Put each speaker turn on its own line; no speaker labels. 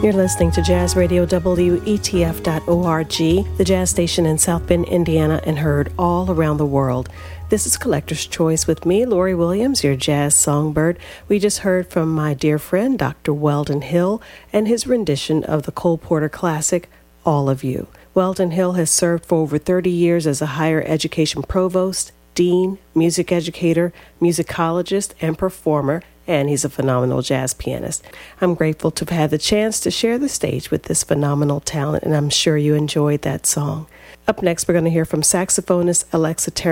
You're listening to Jazz Radio WETF.org, the jazz station in South Bend, Indiana, and heard all around the world. This is Collector's Choice with me, Lori Williams, your jazz songbird. We just heard from my dear friend, Dr. Weldon Hill, and his rendition of the Cole Porter classic, All of You. Weldon Hill has served for over 30 years as a higher education provost, dean, music educator, musicologist, and performer, and he's a phenomenal jazz pianist. I'm grateful to have had the chance to share the stage with this phenomenal talent, and I'm sure you enjoyed that song. Up next, we're going to hear from saxophonist Alexa Terry.